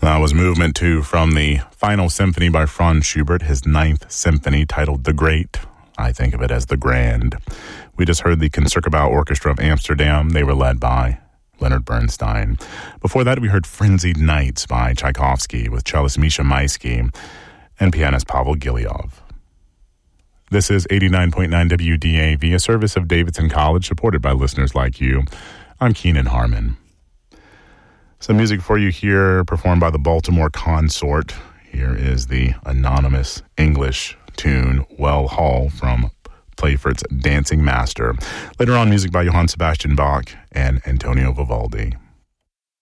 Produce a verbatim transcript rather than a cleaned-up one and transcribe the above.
That was movement two from the Final Symphony by Franz Schubert, his ninth symphony titled The Great. I think of it as The Grand. We just heard the Concertgebouw Orchestra of Amsterdam. They were led by Leonard Bernstein. Before that, we heard Frenzied Nights by Tchaikovsky with cellist Misha Maisky and pianist Pavel Gilyav. This is eighty-nine point nine W D A V, a service of Davidson College supported by listeners like you. I'm Keenan Harmon. Some music for you here, performed by the Baltimore Consort. Here is the anonymous English tune, Well Hall, from Playford's Dancing Master. Later on, music by Johann Sebastian Bach and Antonio Vivaldi.